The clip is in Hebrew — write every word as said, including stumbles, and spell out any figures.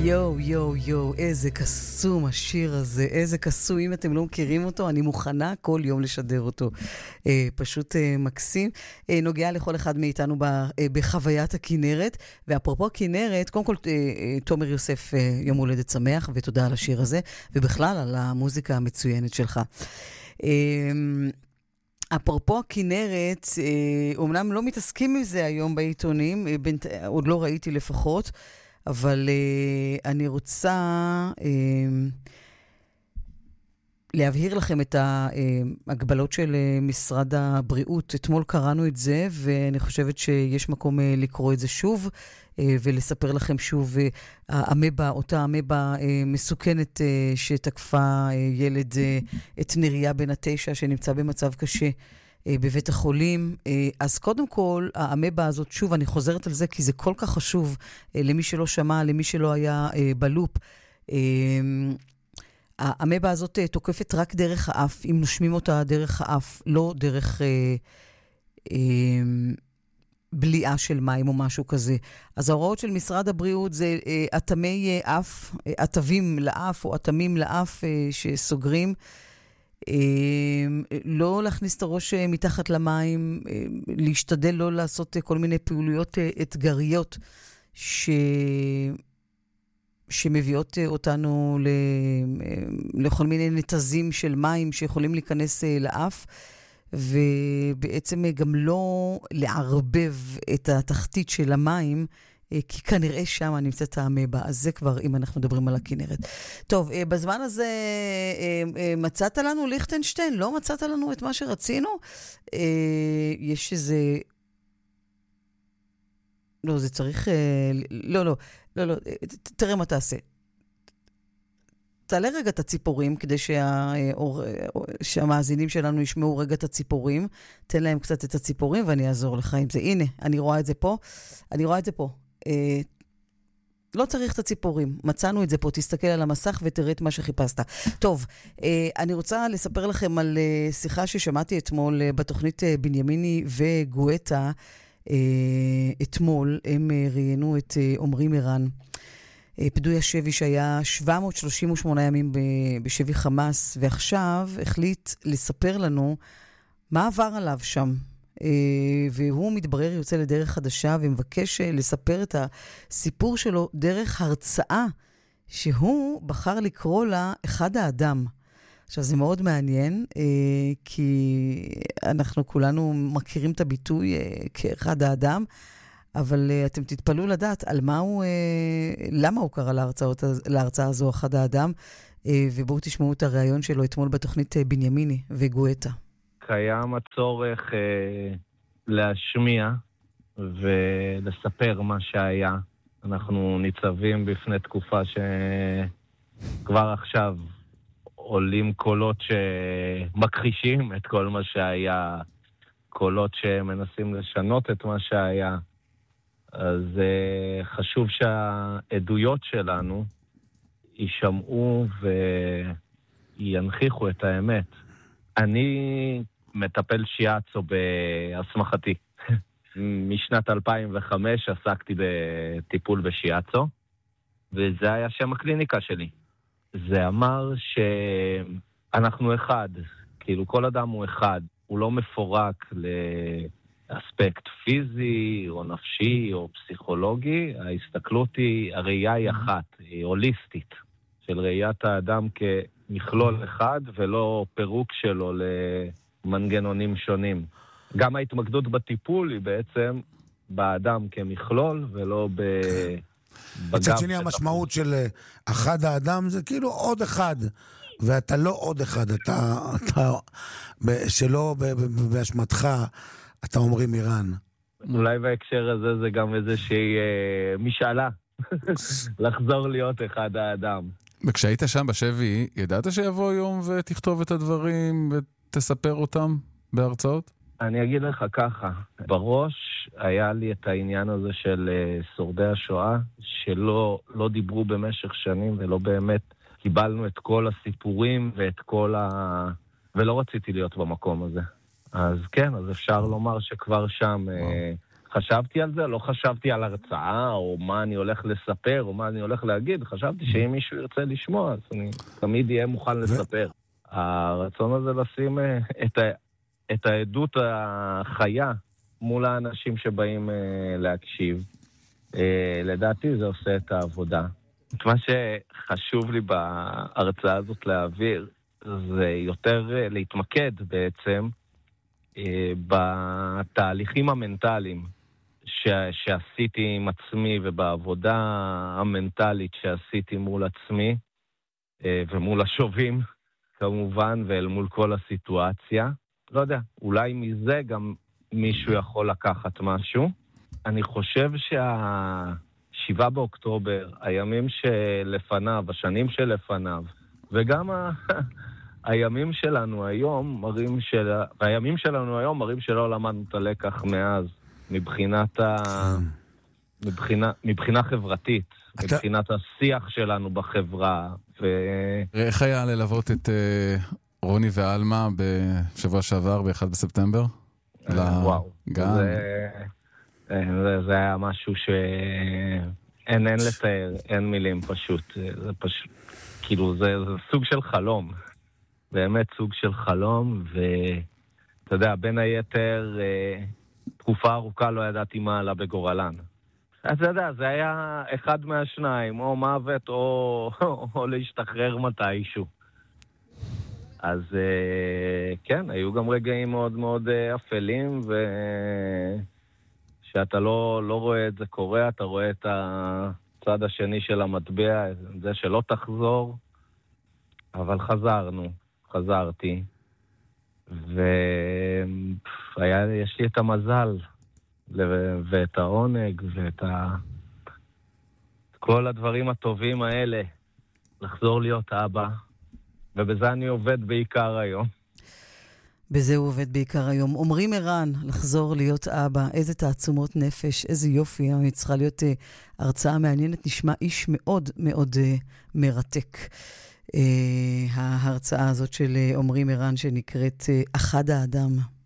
יו, יו, יו, איזה קסום השיר הזה, איזה קסום, אם אתם לא מכירים אותו, אני מוכנה כל יום לשדר אותו. אה, פשוט אה, מקסים, אה, נוגע לכל אחד מאיתנו ב, אה, בחוויית הכינרת, ואפרופו הכינרת, קודם כל, אה, אה, תומר יוסף, אה, יום הולדת שמח, ותודה על השיר הזה, ובכלל על המוזיקה המצוינת שלך. אה, אפרופו הכינרת, אומנם לא מתעסקים עם זה היום בעיתונים, עוד לא ראיתי לפחות, אבל אני רוצה להבהיר לכם את ההגבלות של משרד הבריאות. אתמול קראנו את זה, ואני חושבת שיש מקום לקרוא את זה שוב, ולספר לכם שוב, האמבה, אותה אמבה מסוכנת שתקפה ילד, את נריה בן התשע, שנמצא במצב קשה בבית החולים. אז קודם כל, האמבה הזאת, שוב, אני חוזרת על זה, כי זה כל כך חשוב למי שלא שמע, למי שלא היה בלופ. האמבה הזאת תוקפת רק דרך האף, אם נושמים אותה דרך האף, לא דרך אה, אה, בליעה של מים או משהו כזה. אז ההוראות של משרד הבריאות זה אה, אטמי אה, אף, אה, אטבים לאף או אטמים לאף אה, שסוגרים. אה, לא להכניס את הראש אה, מתחת למים, אה, להשתדל לא לעשות אה, כל מיני פעולויות אה, אתגריות ש... שמביאות אותנו לכל מיני נתזים של מים שיכולים להיכנס לאף, ובעצם גם לא לערבב את התחתית של המים, כי כנראה שם נמצאת האמבה. אז זה כבר אם אנחנו מדברים על הכינרת. טוב, בזמן הזה מצאת לנו ליכטנשטיין? לא מצאת לנו את מה שרצינו? יש איזה... לא, זה צריך... לא, לא, לא, לא, תראה מה תעשה. תעלה רגע את הציפורים, כדי שה... שהמאזינים שלנו ישמעו רגע את הציפורים. תן להם קצת את הציפורים, ואני אעזור לך עם זה. הנה, אני רואה את זה פה. אני רואה את זה פה. לא צריך את הציפורים. מצאנו את זה פה. תסתכל על המסך ותראה את מה שחיפשת. טוב, אני רוצה לספר לכם על שיחה ששמעתי אתמול בתוכנית בנימיני וגואטה, אתמול הם ראיינו את עומרי מירן, פדוי השבי שהיה שבע מאות שלושים ושמונה ימים בשבי חמאס, ועכשיו החליט לספר לנו מה עבר עליו שם. והוא מתברר יוצא לדרך חדשה ומבקש לספר את הסיפור שלו דרך הרצאה שהוא בחר לקרוא לה אחד האדם. עכשיו, זה מאוד מעניין, כי אנחנו כולנו מכירים את הביטוי כאחד האדם, אבל אתם תתפלאו לדעת על מה הוא, למה הוא קרא להרצאות, להרצאה הזו אחד האדם, ובואו תשמעו את הרעיון שלו אתמול בתוכנית בנימיני וגואטה. קיים הצורך להשמיע ולספר מה שהיה. אנחנו ניצבים בפני תקופה שכבר עכשיו עולים קולות שמכחישים את כל מה שהיה, קולות שמנסים לשנות את מה שהיה. אז חשוב שהעדויות שלנו יישמעו וינכיחו את האמת. אני מטפל שיאצו בהסמכתי. משנת אלפיים וחמש עסקתי בטיפול בשיאצו, וזה היה שם הקליניקה שלי. זה אמר שאנחנו אחד, כאילו כל אדם הוא אחד, הוא לא מפורק לאספקט פיזי או נפשי או פסיכולוגי, ההסתכלות היא, הראייה היא אחת, היא הוליסטית, של ראיית האדם כמכלול אחד ולא פירוק שלו למנגנונים שונים. גם ההתמקדות בטיפול היא בעצם באדם כמכלול ולא ב... מצד שני המשמעות של אחד האדם זה כאילו עוד אחד, ואתה לא עוד אחד, אתה, אתה שלא באשמתך, אתה אומרים מירן. אולי בהקשר הזה זה גם איזושהי משאלה, לחזור להיות אחד האדם. וכשהיית שם בשבי, ידעת שיבוא יום ותכתוב את הדברים ותספר אותם בהרצאות? אני אגיד לך ככה, בראש היה לי את העניין הזה של שורדי השואה, שלא לא דיברו במשך שנים ולא באמת קיבלנו את כל הסיפורים ואת כל ה... ולא רציתי להיות במקום הזה. אז כן, אז אפשר לומר שכבר שם אה, חשבתי על זה, לא חשבתי על הרצאה, או מה אני הולך לספר, או מה אני הולך להגיד. חשבתי שאם מישהו ירצה לשמוע, אז אני תמיד אהיה מוכן לספר. הרצון הזה לשים את, ה, את העדות החיה מול האנשים שבאים להקשיב. לדעתי זה עושה את העבודה. את מה שחשוב לי בהרצאה הזאת להעביר, זה יותר להתמקד בעצם בתהליכים המנטליים ש... שעשיתי עם עצמי ובעבודה המנטלית שעשיתי מול עצמי ומול השובים כמובן ואל מול כל הסיטואציה. לא יודע, אולי מזה גם מישהו יכול לקחת משהו. אני חושב שהשבעה באוקטובר, הימים שלפניו, השנים שלפניו, וגם ה... הימים שלנו היום מראים של... הימים שלנו היום מראים שלא למדנו את הלקח מאז, מבחינת ה... מבחינה, מבחינה חברתית, אתה... מבחינת השיח שלנו בחברה. ו... איך היה ללוות את uh, רוני ואלמה בשבוע שעבר, ב-אחד בספטמבר? Uh, וואו. גם... זה... זה, זה היה משהו שאין אין לתאר, אין מילים פשוט. זה פשוט, כאילו זה, זה סוג של חלום. באמת סוג של חלום, ואתה יודע, בין היתר, תקופה ארוכה לא ידעתי מה עלה בגורלן. אז אתה יודע, זה היה אחד מהשניים, או מוות, או, או, או להשתחרר מתישהו. אז כן, היו גם רגעים מאוד מאוד אפלים, ושאתה לא, לא רואה את זה קורה, אתה רואה את הצד השני של המטבע, זה שלא תחזור, אבל חזרנו. חזרתי, ויש לי את המזל, ואת העונג, ואת ה... כל הדברים הטובים האלה, לחזור להיות אבא, ובזה אני עובד בעיקר היום. בזה הוא עובד בעיקר היום. עומרי מירן, לחזור להיות אבא, איזה תעצומות נפש, איזה יופי, היא צריכה להיות uh, הרצאה מעניינת, נשמע איש מאוד מאוד uh, מרתק. Uh, ההרצאה הזאת של עומרי מירן שנקראת uh, אחד האדם.